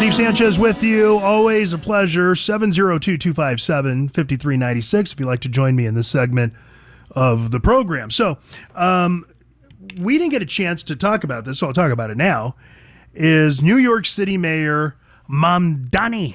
Steve Sanchez with you. Always a pleasure. 702-257-5396 if you'd like to join me in this segment of the program. So, we didn't get a chance to talk about this, so I'll talk about it now, is New York City Mayor Mamdani.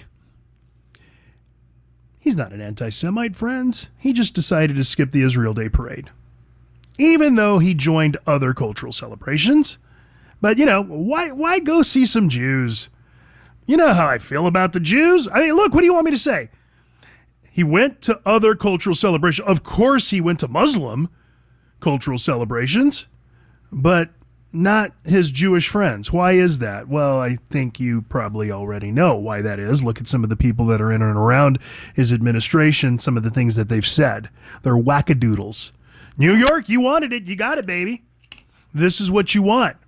He's not an anti-Semite, friends. He just decided to skip the Israel Day parade, even though he joined other cultural celebrations. But, why go see some Jews? You know how I feel about the Jews. I mean, look, what do you want me to say? He went to other cultural celebrations. Of course, he went to Muslim cultural celebrations, but not his Jewish friends. Why is that? Well, I think you probably already know why that is. Look at some of the people that are in and around his administration, some of the things that they've said. They're wackadoodles. New York, you wanted it. You got it, baby. This is what you want.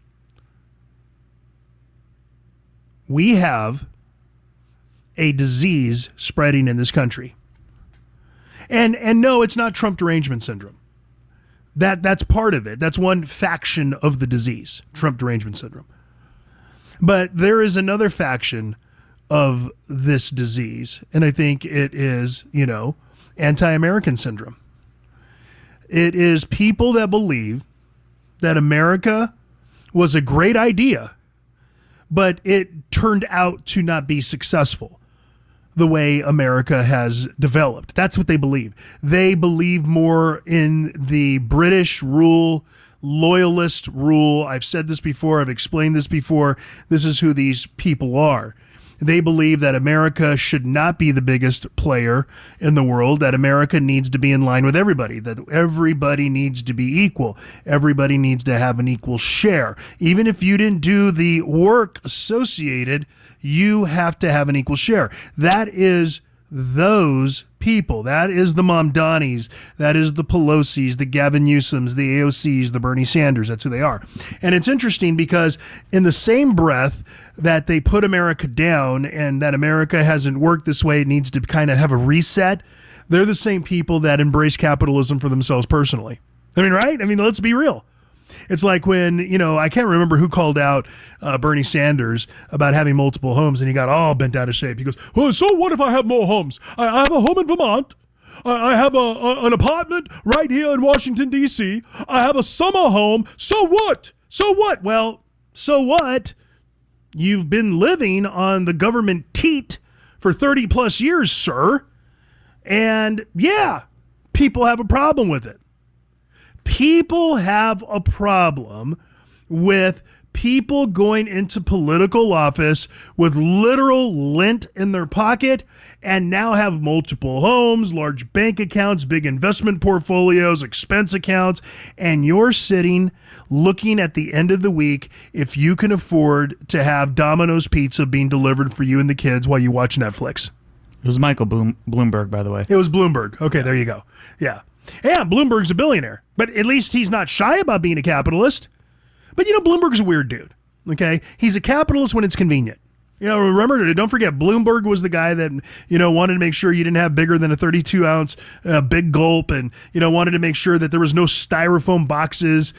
We have a disease spreading in this country. And no, it's not Trump derangement syndrome. That's part of it. That's one faction of the disease, Trump derangement syndrome. But there is another faction of this disease, and I think it is, anti-American syndrome. It is people that believe that America was a great idea, but it turned out to not be successful the way America has developed. That's what they believe. They believe more in the British rule, loyalist rule. I've said this before. I've explained this before. This is who these people are. They believe that America should not be the biggest player in the world, that America needs to be in line with everybody, that everybody needs to be equal. Everybody needs to have an equal share. Even if you didn't do the work associated, you have to have an equal share. That is those people. That is the Mamdanis. That is the Pelosi's, the Gavin Newsoms, the AOCs, the Bernie Sanders. That's who they are. And it's interesting because in the same breath that they put America down and that America hasn't worked this way, it needs to kind of have a reset, they're the same people that embrace capitalism for themselves personally. I mean, right? I mean, let's be real. It's like when, I can't remember who called out Bernie Sanders about having multiple homes, and he got all bent out of shape. He goes, well, so what if I have more homes? I have a home in Vermont. I have an apartment right here in Washington, D.C. I have a summer home. So what? So what? Well, so what? You've been living on the government teat for 30 plus years, sir. And yeah, people have a problem with it. People have a problem with people going into political office with literal lint in their pocket and now have multiple homes, large bank accounts, big investment portfolios, expense accounts, and you're sitting looking at the end of the week if you can afford to have Domino's pizza being delivered for you and the kids while you watch Netflix. It was Michael Bloomberg, by the way. It was Bloomberg. Okay, there you go. Yeah. Yeah, Bloomberg's a billionaire, but at least he's not shy about being a capitalist. But, Bloomberg's a weird dude, okay? He's a capitalist when it's convenient. Remember, don't forget, Bloomberg was the guy that, wanted to make sure you didn't have bigger than a 32-ounce Big Gulp and, wanted to make sure that there was no styrofoam boxes,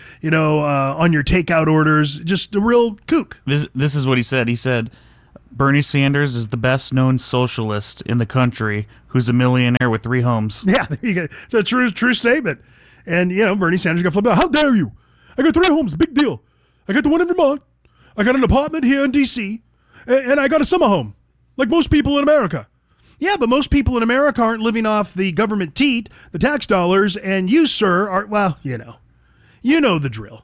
on your takeout orders. Just a real kook. This is what he said. He said, Bernie Sanders is the best-known socialist in the country who's a millionaire with 3 homes. Yeah, there you go. It's a true statement. And, Bernie Sanders got flipped out. How dare you? I got 3 homes. Big deal. I got the one in Vermont. I got an apartment here in D.C. And I got a summer home, like most people in America. Yeah, but most people in America aren't living off the government teat, the tax dollars, and you, sir, are, well, you know the drill.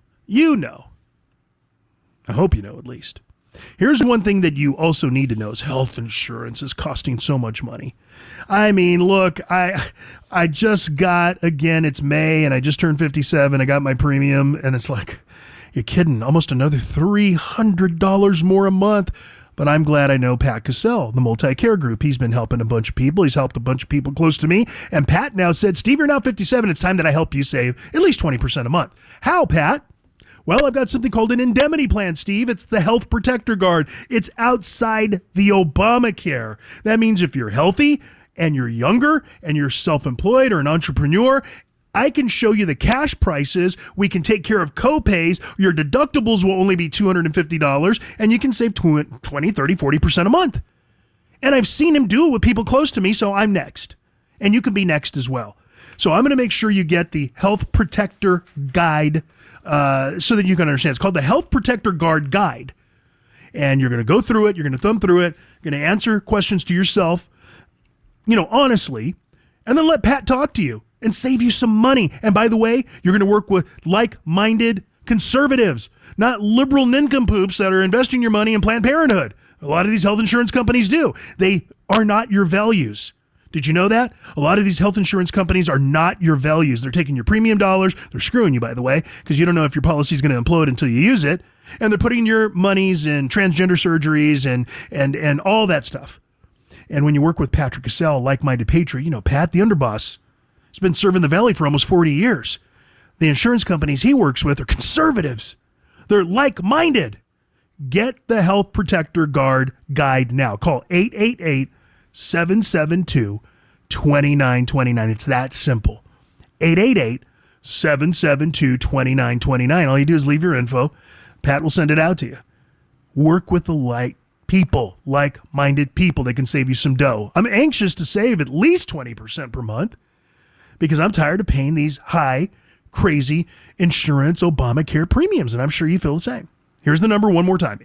I hope you know at least. Here's one thing that you also need to know is health insurance is costing so much money. I mean, look, I just got, again, it's May, and I just turned 57. I got my premium, and it's like, you're kidding, almost another $300 more a month. But I'm glad I know Pat Cassell, the Multi-Care Group. He's been helping a bunch of people. He's helped a bunch of people close to me. And Pat now said, Steve, you're now 57. It's time that I help you save at least 20% a month. How, Pat? Well, I've got something called an indemnity plan, Steve. It's the Health Protector Guard. It's outside the Obamacare. That means if you're healthy and you're younger and you're self-employed or an entrepreneur, I can show you the cash prices. We can take care of co-pays. Your deductibles will only be $250, and you can save 20, 30, 40% a month. And I've seen him do it with people close to me, so I'm next. And you can be next as well. So I'm going to make sure you get the Health Protector Guide so that you can understand. It's called the Health Protector Guard Guide. And you're going to go through it. You're going to thumb through it. You're going to answer questions to yourself, honestly, and then let Pat talk to you and save you some money. And by the way, you're going to work with like-minded conservatives, not liberal nincompoops that are investing your money in Planned Parenthood. A lot of these health insurance companies do. They are not your values. Did you know that? A lot of these health insurance companies are not your values. They're taking your premium dollars. They're screwing you, by the way, because you don't know if your policy is going to implode until you use it. And they're putting your monies in transgender surgeries and all that stuff. And when you work with Patrick Cassell, like-minded patriot, Pat, the underboss, has been serving the Valley for almost 40 years. The insurance companies he works with are conservatives. They're like-minded. Get the Health Protector Guard Guide now. Call 888-772-2929. It's that simple. 888-772-2929. All you do is leave your info. Pat will send it out to you. Work with the like-minded people. They can save you some dough. I'm anxious to save at least 20% per month because I'm tired of paying these high, crazy insurance Obamacare premiums, and I'm sure you feel the same. Here's the number one more time,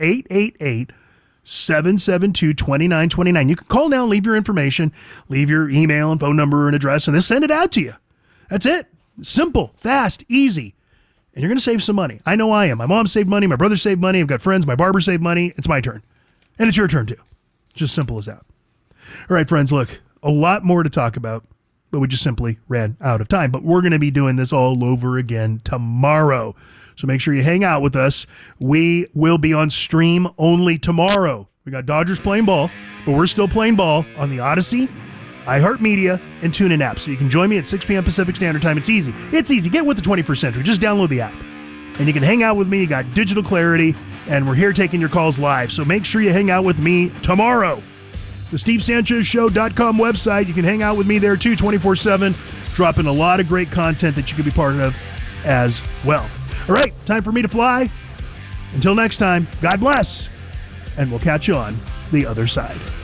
888-772-2929. You can call now and leave your information, leave your email and phone number and address, and they'll send it out to you. That's it. Simple, fast, easy. And you're going to save some money. I know I am. My mom saved money. My brother saved money. I've got friends. My barber saved money. It's my turn. And it's your turn too. Just simple as that. All right, friends, look, a lot more to talk about, but we just simply ran out of time. But we're going to be doing this all over again tomorrow. So make sure you hang out with us. We will be on stream only tomorrow. We got Dodgers playing ball, but we're still playing ball on the Odyssey, iHeartMedia, and TuneIn app. So you can join me at 6 p.m. Pacific Standard Time. It's easy. It's easy. Get with the 21st century. Just download the app. And you can hang out with me. You got digital clarity, and we're here taking your calls live. So make sure you hang out with me tomorrow. The SteveSanchezShow.com website. You can hang out with me there too, 24/7, dropping a lot of great content that you can be part of as well. All right, time for me to fly. Until next time, God bless, and we'll catch you on the other side.